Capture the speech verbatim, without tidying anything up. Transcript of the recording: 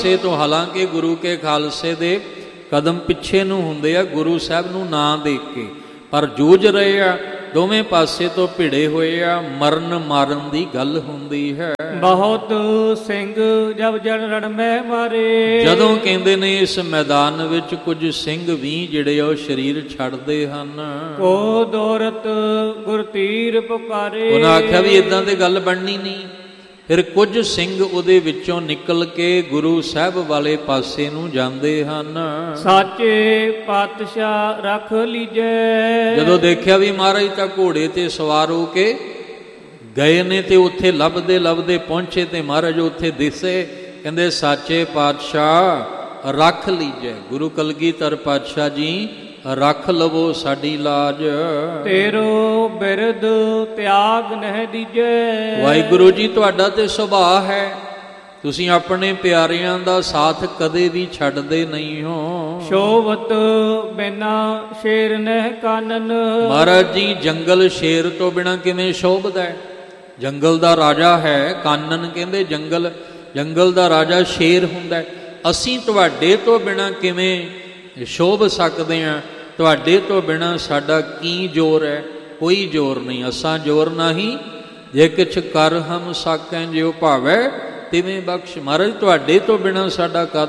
ਤੋਂ ਹਾਲਾਂਕਿ ਗੁਰੂ ਕੇ ਖਾਲਸੇ ਦੇ ਕਦਮ ਪਿੱਛੇ ਨੂੰ ਹੁੰਦੇ ਆ ਗੁਰੂ ਸਾਹਿਬ ਨੂੰ ਨਾ ਦੇਖ ਕੇ, ਪਰ ਜੂਝ ਰਹੇ ਆ, ਦੋਵੇਂ ਪਾਸੇ ਤੋਂ ਭਿੜੇ ਹੋਏ ਆ, ਮਰਨ ਮਾਰਨ ਦੀ ਗੱਲ ਹੁੰਦੀ ਹੈ। ਬਹੁਤ ਸਿੰਘ ਜਬ ਜਨ ਰਣ ਮੈਂ ਮਾਰੇ, ਜਦੋਂ ਕਹਿੰਦੇ ਨੇ ਇਸ ਮੈਦਾਨ ਵਿੱਚ ਕੁਝ ਸਿੰਘ ਵੀ ਜਿਹੜੇ ਆ ਉਹ ਸਰੀਰ ਛੱਡਦੇ ਹਨ। ਕੋ ਦੌਰਤ ਗੁਰ ਤੀਰ ਪੁਕਾਰੇ, ਉਹਨਾਂ ਆਖਿਆ ਵੀ ਇਦਾਂ ਤੇ ਗੱਲ ਬਣਨੀ ਨਹੀਂ। ਫਿਰ ਕੁਝ ਸਿੰਘ ਉਹਦੇ ਵਿੱਚੋਂ ਨਿਕਲ ਕੇ ਗੁਰੂ ਸਾਹਿਬ ਵਾਲੇ ਪਾਸੇ ਨੂੰ ਜਾਂਦੇ ਹਨ। ਸਾਚੇ ਪਾਤਸ਼ਾਹ ਰੱਖ ਲੀਜੈ, ਜਦੋਂ ਦੇਖਿਆ ਵੀ ਮਹਾਰਾਜ ਤਾਂ ਘੋੜੇ ਤੇ ਸਵਾਰ ਹੋ ਕੇ ਗਏ ਨੇ ਤੇ ਉੱਥੇ ਲੱਭਦੇ ਲੱਭਦੇ ਪਹੁੰਚੇ ਤੇ ਮਹਾਰਾਜ ਉੱਥੇ ਦਿਸੇ, ਕਹਿੰਦੇ ਸਾਚੇ ਪਾਤਸ਼ਾਹ ਰੱਖ ਲੀਜੈ। ਗੁਰੂ ਕਲਗੀਧਰ ਪਾਤਸ਼ਾਹ ਜੀ ਰੱਖ ਲਵੋ ਸਾਡੀ ਲਾਜ, ਤੇਰੋ ਬਿਰਦ ਤਿਆਗ ਨਹਿ ਦੀਜੈ। ਵਾਹਿਗੁਰੂ ਜੀ ਤੁਹਾਡਾ ਤੇ ਸੁਭਾਅ ਹੈ, ਤੁਸੀਂ ਆਪਣੇ ਪਿਆਰਿਆਂ ਦਾ ਸਾਥ ਕਦੇ ਵੀ ਛੱਡਦੇ ਨਹੀਂ ਹੋ। ਸ਼ੋਭਤ ਬਿਨਾ ਸ਼ੇਰ ਨਹਿ ਕਾਨਨ, ਮਹਾਰਾਜ ਜੀ ਜੰਗਲ ਸ਼ੇਰ ਤੋਂ ਬਿਨਾ ਕਿਵੇਂ ਸ਼ੋਭਦਾ ਹੈ? ਜੰਗਲ ਦਾ ਰਾਜਾ ਹੈ ਕਾਨਨ, ਕਹਿੰਦੇ ਜੰਗਲ ਜੰਗਲ ਦਾ ਰਾਜਾ ਸ਼ੇਰ ਹੁੰਦਾ। ਅਸੀਂ ਤੁਹਾਡੇ ਤੋਂ ਬਿਨਾ ਕਿਵੇਂ ਸ਼ੋਭ ਸਕਦੇ ਹਾਂ? ਤੁਹਾਡੇ ਤੋਂ ਬਿਨਾ ਸਾਡਾ ਕੀ ਜ਼ੋਰ ਹੈ? ਕੋਈ ਜ਼ੋਰ ਨਹੀਂ, ਅਸਾਂ ਜ਼ੋਰ ਨਹੀਂ। ਜੇ ਕਿਛ ਕਰ ਹਮ ਸਾਕੈ ਜਿਉ ਭਾਵੈ ਤਿਵੇਂ ਬਖਸ਼। ਮਹਾਰਾਜ ਤੁਹਾਡੇ ਤੋਂ ਬਿਨਾ ਸਾਡਾ ਕਦ